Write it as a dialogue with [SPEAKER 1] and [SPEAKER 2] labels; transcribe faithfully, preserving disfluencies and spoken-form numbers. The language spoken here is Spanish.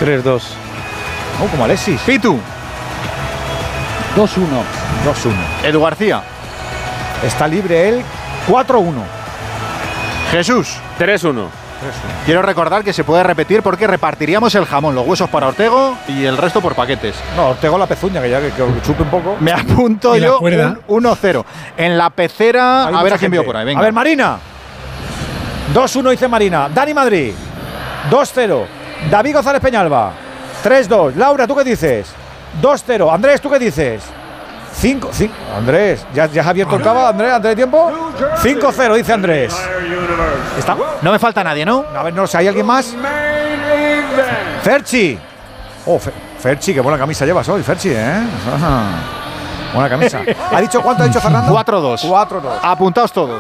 [SPEAKER 1] tres dos.
[SPEAKER 2] Oh, como Alexis.
[SPEAKER 3] Pitu.
[SPEAKER 4] dos uno.
[SPEAKER 2] dos uno.
[SPEAKER 3] Edu García.
[SPEAKER 2] Está libre él. cuatro uno.
[SPEAKER 3] Jesús.
[SPEAKER 1] tres uno.
[SPEAKER 3] Quiero recordar que se puede repetir porque repartiríamos el jamón, los huesos para Ortego y el resto por paquetes.
[SPEAKER 2] No, Ortego la pezuña, que ya que, que chupe un poco.
[SPEAKER 3] Me apunto
[SPEAKER 5] Y la
[SPEAKER 3] yo
[SPEAKER 5] cuerda.
[SPEAKER 3] un uno cero. En la pecera,
[SPEAKER 2] Hay
[SPEAKER 3] a ver
[SPEAKER 2] mucha
[SPEAKER 3] a quién veo
[SPEAKER 2] gente.
[SPEAKER 3] por ahí. Venga.
[SPEAKER 2] A ver, Marina. dos uno dice Marina. Dani Madrid. dos cero. David González Peñalba. tres dos. Laura, ¿tú qué dices? dos cero. Andrés, ¿tú qué dices? cinco cinco. Andrés, ¿ya, ya has abierto el cava, Andrés, antes de tiempo? cinco cero, dice Andrés. ¿Está?
[SPEAKER 3] No me falta nadie, ¿no?
[SPEAKER 2] A ver, no sé, ¿hay alguien más? Ferchi. Oh, Fe- Ferchi, qué buena camisa llevas hoy, Ferchi, ¿eh? Ajá. Buena camisa. ¿Ha dicho cuánto ha dicho Fernando?
[SPEAKER 3] cuatro dos.
[SPEAKER 2] cuatro dos.
[SPEAKER 3] Apuntaos todos.